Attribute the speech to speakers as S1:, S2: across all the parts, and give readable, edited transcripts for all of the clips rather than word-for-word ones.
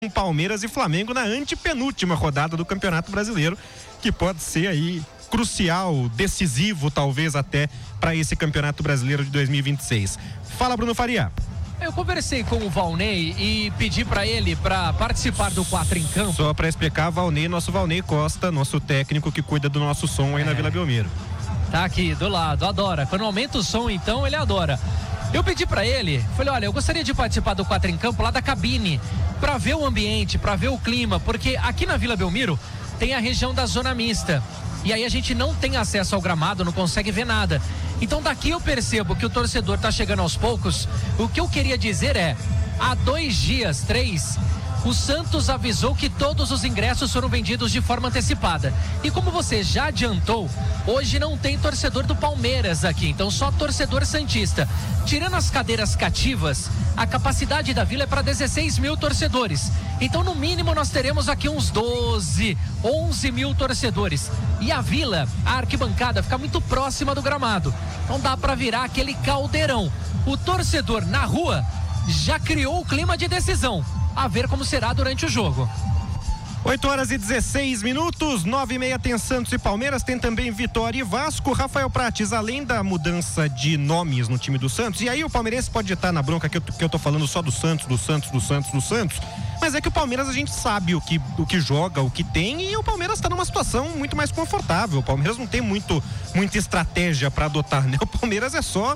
S1: Palmeiras e Flamengo na antepenúltima rodada do Campeonato Brasileiro, que pode ser aí crucial, decisivo talvez até para esse Campeonato Brasileiro de 2026. Fala, Bruno Faria.
S2: Eu conversei com o Valnei e pedi para ele para participar do 4 em Campo.
S1: Só para explicar, Valnei, nosso Valnei Costa, nosso técnico que cuida do nosso som aí na Vila Belmiro.
S2: Tá aqui do lado, adora. Quando aumenta o som, então, ele adora. Eu pedi pra ele, falei, olha, eu gostaria de participar do 4 em Campo lá da cabine, pra ver o ambiente, pra ver o clima, porque aqui na Vila Belmiro tem a região da zona mista. E aí a gente não tem acesso ao gramado, não consegue ver nada. Então daqui eu percebo que o torcedor tá chegando aos poucos. O que eu queria dizer é, há 2 dias, 3, o Santos avisou que todos os ingressos foram vendidos de forma antecipada. E como você já adiantou, hoje não tem torcedor do Palmeiras aqui, então só torcedor santista. Tirando as cadeiras cativas, a capacidade da Vila é para 16 mil torcedores. Então no mínimo nós teremos aqui uns 12, 11 mil torcedores. E a Vila, a arquibancada, fica muito próxima do gramado. Então dá para virar aquele caldeirão. O torcedor na rua já criou o clima de decisão. A ver como será durante o jogo.
S1: 8h16, 9h30 tem Santos e Palmeiras, tem também Vitória e Vasco. Rafael Prates, além da mudança de nomes no time do Santos, e aí o palmeirense pode estar na bronca que eu tô falando só do Santos, mas é que o Palmeiras a gente sabe o que joga, o que tem, e o Palmeiras está numa situação muito mais confortável. O Palmeiras não tem muita estratégia para adotar, né? O Palmeiras é só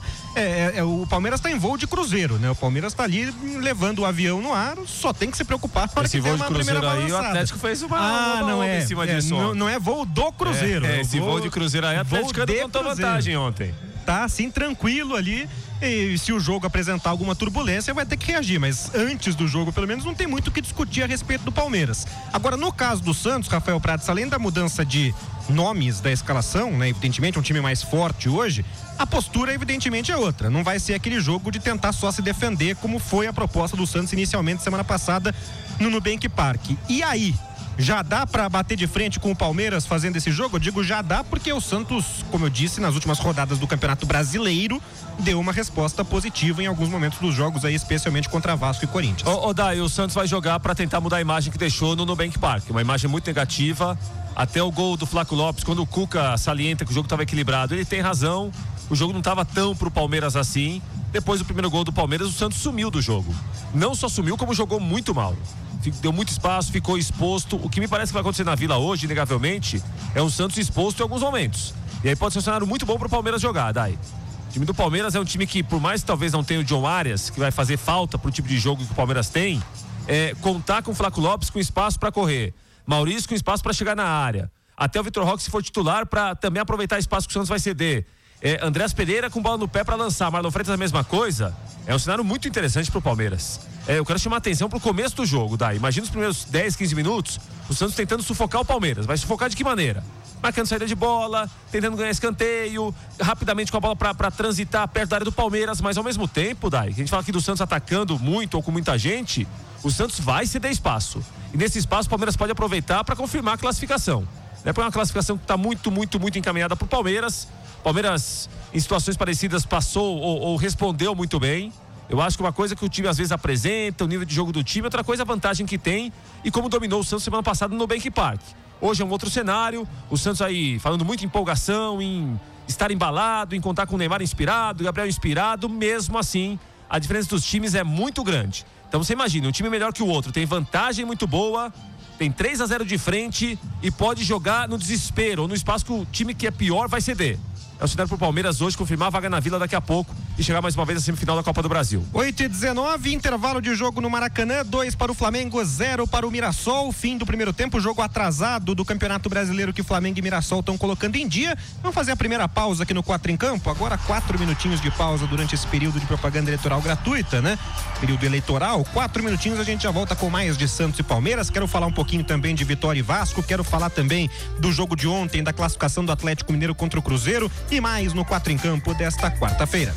S1: o Palmeiras está em voo de cruzeiro, né? O Palmeiras está ali levando o avião no ar, só tem que se preocupar para
S3: esse voo de cruzeiro aí, o Atlético fez uma
S1: onda
S3: em cima disso.
S1: Não é voo do cruzeiro.
S3: Esse voo de cruzeiro aí, o Atlético contou vantagem ontem.
S1: Tá assim, tranquilo ali, e se o jogo apresentar alguma turbulência vai ter que reagir, mas antes do jogo pelo menos não tem muito o que discutir a respeito do Palmeiras. Agora, no caso do Santos, Rafael Prates, além da mudança de nomes da escalação, né, evidentemente um time mais forte hoje, a postura evidentemente é outra, não vai ser aquele jogo de tentar só se defender como foi a proposta do Santos inicialmente semana passada no Nubank Park. E aí? Já dá pra bater de frente com o Palmeiras fazendo esse jogo? Eu digo já dá porque o Santos, como eu disse, nas últimas rodadas do Campeonato Brasileiro, deu uma resposta positiva em alguns momentos dos jogos aí, especialmente contra Vasco e Corinthians.
S3: Dai, o Santos vai jogar pra tentar mudar a imagem que deixou no Nubank Park, uma imagem muito negativa. Até o gol do Flaco Lopes, quando o Cuca salienta que o jogo estava equilibrado, ele tem razão, o jogo não estava tão pro Palmeiras assim. Depois do primeiro gol do Palmeiras, o Santos sumiu do jogo. Não só sumiu, como jogou muito mal. Deu muito espaço, ficou exposto. O que me parece que vai acontecer na Vila hoje, inegavelmente, é um Santos exposto em alguns momentos. E aí pode ser um cenário muito bom pro Palmeiras jogar, Dai. O time do Palmeiras é um time que, por mais que talvez não tenha o John Arias, que vai fazer falta pro tipo de jogo que o Palmeiras tem, contar com o Flaco Lopes com espaço para correr, Maurício com espaço para chegar na área, até o Vitor Roque, se for titular, para também aproveitar espaço que o Santos vai ceder. Andrés Pereira com bola no pé para lançar, Marlon Freitas a mesma coisa. É um cenário muito interessante pro Palmeiras. Eu quero chamar a atenção pro começo do jogo, Dai. Imagina os primeiros 10, 15 minutos, o Santos tentando sufocar o Palmeiras. Vai sufocar de que maneira? Marcando saída de bola, tentando ganhar escanteio, rapidamente com a bola para transitar perto da área do Palmeiras, mas ao mesmo tempo, Dai, que a gente fala aqui do Santos atacando muito ou com muita gente, o Santos vai ceder espaço. E nesse espaço o Palmeiras pode aproveitar para confirmar a classificação. Porque é uma classificação que está muito encaminhada pro Palmeiras. Palmeiras, em situações parecidas, passou ou respondeu muito bem. Eu acho que uma coisa que o time às vezes apresenta, o nível de jogo do time, outra coisa é a vantagem que tem e como dominou o Santos semana passada no Nubank Park. Hoje é um outro cenário, o Santos aí falando muito em empolgação, em estar embalado, em contar com o Neymar inspirado, Gabriel inspirado, mesmo assim, a diferença dos times é muito grande. Então você imagina, um time melhor que o outro, tem vantagem muito boa, tem 3-0 de frente e pode jogar no desespero ou no espaço que o time que é pior vai ceder. É o cenário pro Palmeiras hoje, confirmar a vaga na Vila daqui a pouco e chegar mais uma vez à semifinal da Copa do Brasil.
S1: 8h19, intervalo de jogo no Maracanã, 2 para o Flamengo, 0 para o Mirassol. Fim do primeiro tempo, jogo atrasado do Campeonato Brasileiro que Flamengo e Mirassol estão colocando em dia. Vamos fazer a primeira pausa aqui no 4 em Campo. Agora 4 minutinhos de pausa durante esse período de propaganda eleitoral gratuita, né? Período eleitoral, 4 minutinhos, a gente já volta com mais de Santos e Palmeiras. Quero falar um pouquinho também de Vitória e Vasco, quero falar também do jogo de ontem, da classificação do Atlético Mineiro contra o Cruzeiro e mais no 4 em Campo desta quarta-feira.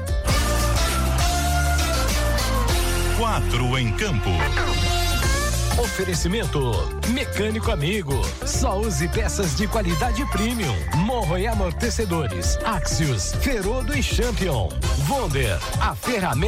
S4: 4 em Campo.
S5: Oferecimento Mecânico Amigo. Só use peças de qualidade premium. Morro e amortecedores. Axios, Ferodo e Champion. Wonder, a ferramenta